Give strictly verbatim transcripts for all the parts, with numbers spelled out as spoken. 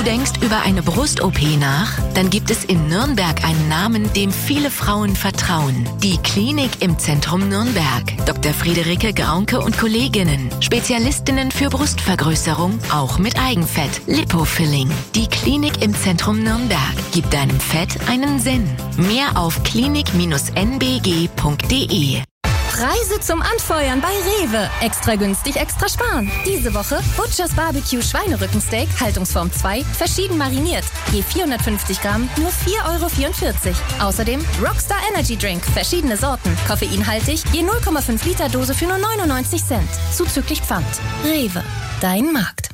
denkst über eine Brust-O P nach? Dann gibt es in Nürnberg einen Namen, dem viele Frauen vertrauen. Die Klinik im Zentrum Nürnberg. Doktor Friederike Graunke und Kolleginnen. Spezialistinnen für Brustvergrößerung, auch mit Eigenfett. Lipofilling. Die Klinik im Zentrum Nürnberg gibt deinem Fett einen Sinn. Mehr auf klinik Bindestrich n b g punkt d e. Preise zum Anfeuern bei Rewe. Extra günstig, extra sparen. Diese Woche Butchers Barbecue Schweinerückensteak, Haltungsform zwei, verschieden mariniert. Je vierhundertfünfzig Gramm, nur vier Euro vierundvierzig. Außerdem Rockstar Energy Drink, verschiedene Sorten. Koffeinhaltig, je null Komma fünf Liter Dose für nur neunundneunzig Cent. Zuzüglich Pfand. Rewe, dein Markt.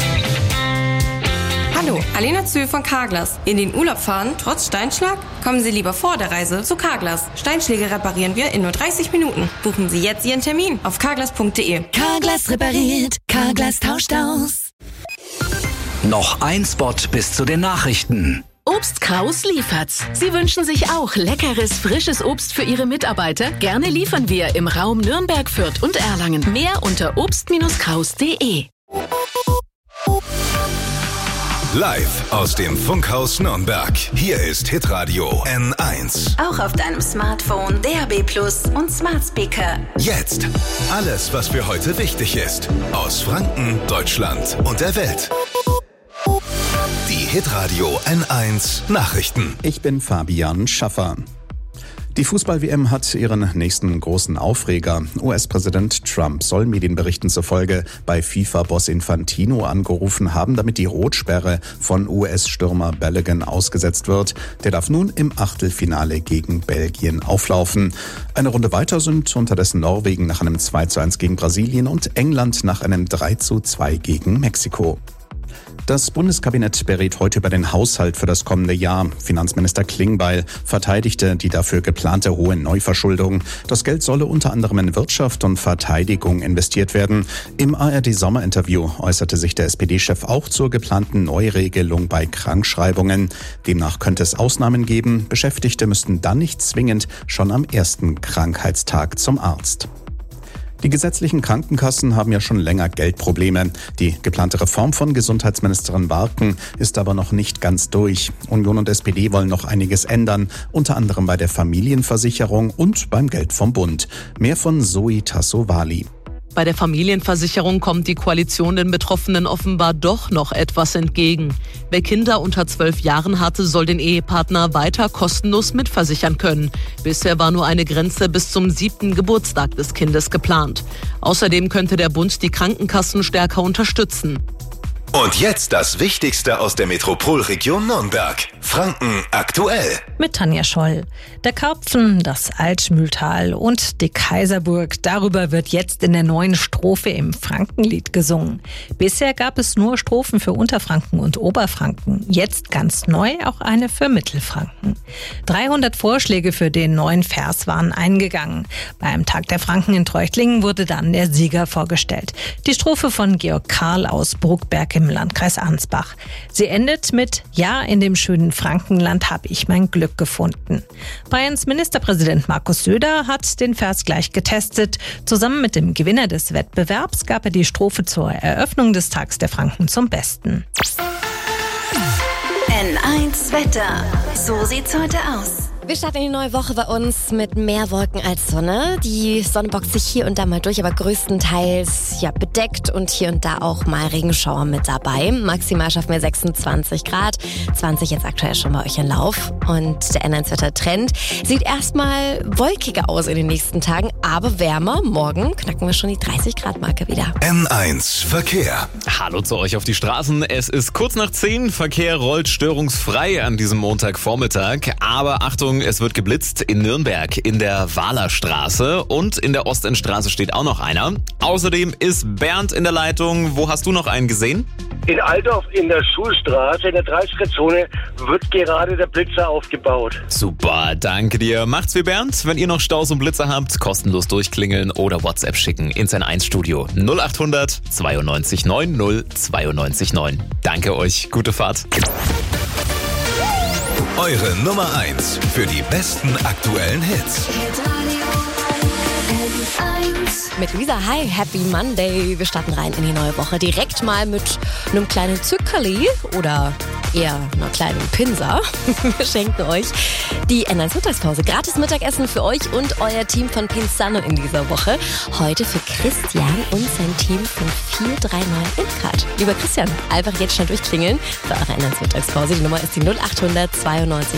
Hallo, Alena Zöhl von Carglass. In den Urlaub fahren, trotz Steinschlag? Kommen Sie lieber vor der Reise zu Carglass. Steinschläge reparieren wir in nur dreißig Minuten. Buchen Sie jetzt Ihren Termin auf carglass punkt d e. Carglass repariert, Carglass tauscht aus. Noch ein Spot bis zu den Nachrichten. Obst Kraus liefert's. Sie wünschen sich auch leckeres, frisches Obst für Ihre Mitarbeiter? Gerne liefern wir im Raum Nürnberg, Fürth und Erlangen. Mehr unter obst Kraus punkt d e. Live aus dem Funkhaus Nürnberg. Hier ist Hitradio N eins. Auch auf deinem Smartphone, D A B Plus und Smart Speaker. Jetzt alles, was für heute wichtig ist. Aus Franken, Deutschland und der Welt. Die Hitradio N eins Nachrichten. Ich bin Fabian Schaffer. Die Fußball-W M hat ihren nächsten großen Aufreger. U S-Präsident Trump soll Medienberichten zufolge bei FIFA-Boss Infantino angerufen haben, damit die Rotsperre von U S-Stürmer Balogun ausgesetzt wird. Der darf nun im Achtelfinale gegen Belgien auflaufen. Eine Runde weiter sind unterdessen Norwegen nach einem zwei zu eins gegen Brasilien und England nach einem drei zu zwei gegen Mexiko. Das Bundeskabinett berät heute über den Haushalt für das kommende Jahr. Finanzminister Klingbeil verteidigte die dafür geplante hohe Neuverschuldung. Das Geld solle unter anderem in Wirtschaft und Verteidigung investiert werden. Im A R D-Sommerinterview äußerte sich der S P D-Chef auch zur geplanten Neuregelung bei Krankschreibungen. Demnach könnte es Ausnahmen geben. Beschäftigte müssten dann nicht zwingend schon am ersten Krankheitstag zum Arzt. Die gesetzlichen Krankenkassen haben ja schon länger Geldprobleme. Die geplante Reform von Gesundheitsministerin Barken ist aber noch nicht ganz durch. Union und S P D wollen noch einiges ändern, unter anderem bei der Familienversicherung und beim Geld vom Bund. Mehr von Zoe Tassovali. Bei der Familienversicherung kommt die Koalition den Betroffenen offenbar doch noch etwas entgegen. Wer Kinder unter zwölf Jahren hatte, soll den Ehepartner weiter kostenlos mitversichern können. Bisher war nur eine Grenze bis zum siebten Geburtstag des Kindes geplant. Außerdem könnte der Bund die Krankenkassen stärker unterstützen. Und jetzt das Wichtigste aus der Metropolregion Nürnberg. Franken aktuell. Mit Tanja Scholl. Der Karpfen, das Altschmühltal und die Kaiserburg. Darüber wird jetzt in der neuen Strophe im Frankenlied gesungen. Bisher gab es nur Strophen für Unterfranken und Oberfranken. Jetzt ganz neu auch eine für Mittelfranken. dreihundert Vorschläge für den neuen Vers waren eingegangen. Beim Tag der Franken in Treuchtlingen wurde dann der Sieger vorgestellt. Die Strophe von Georg Karl aus Bruckberg im Landkreis Ansbach. Sie endet mit Ja, in dem schönen Frankenland habe ich mein Glück gefunden. Bayerns Ministerpräsident Markus Söder hat den Vers gleich getestet. Zusammen mit dem Gewinner des Wettbewerbs gab er die Strophe zur Eröffnung des Tags der Franken zum Besten. N eins Wetter. So sieht's heute aus. Wir starten in die neue Woche bei uns mit mehr Wolken als Sonne. Die Sonne boxt sich hier und da mal durch, aber größtenteils ja bedeckt und hier und da auch mal Regenschauer mit dabei. Maximal schaffen wir sechsundzwanzig Grad, zwanzig jetzt aktuell schon bei euch in Lauf. Und der N eins Wetter-Trend sieht erstmal wolkiger aus in den nächsten Tagen, aber wärmer. Morgen knacken wir schon die dreißig Grad Marke wieder. N eins Verkehr. Hallo zu euch auf die Straßen. Es ist kurz nach zehn. Verkehr rollt störungsfrei an diesem Montagvormittag. Aber Achtung, es wird geblitzt in Nürnberg in der Wahlerstraße und in der Ostendstraße steht auch noch einer. Außerdem ist Bernd in der Leitung. Wo hast du noch einen gesehen? In Altdorf in der Schulstraße, in der dreißiger-Zone, wird gerade der Blitzer aufgebaut. Super, danke dir. Macht's wie Bernd. Wenn ihr noch Staus und Blitzer habt, kostenlos durchklingeln oder WhatsApp schicken ins N eins Studio null acht hundert zweiundneunzig neun null zweiundneunzig neun. Danke euch, gute Fahrt. Eure Nummer eins für die besten aktuellen Hits. Mit Luisa, hi, Happy Monday. Wir starten rein in die neue Woche. Direkt mal mit einem kleinen Zuckerli oder eher einer kleinen Pinsa. Wir schenken euch die N eins Mittagspause. Gratis Mittagessen für euch und euer Team von Pinsano in dieser Woche. Heute für Christian und sein Team von vier drei neun Infcard. Lieber Christian, einfach jetzt schnell durchklingeln für eure N eins Mittagspause. Die Nummer ist die null acht hundert zweiundneunzig